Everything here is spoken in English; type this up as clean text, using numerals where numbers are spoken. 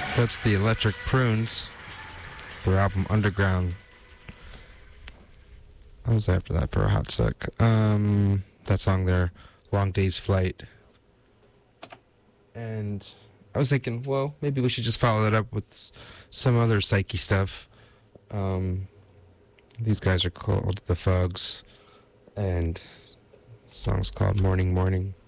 That's the Electric Prunes, their album Underground. I was after that for a hot sec. That song there, Long Day's Flight. And I was thinking, well, maybe we should just follow that up with some other psyche stuff. These guys are called The Fugs, and the song's called Morning Morning.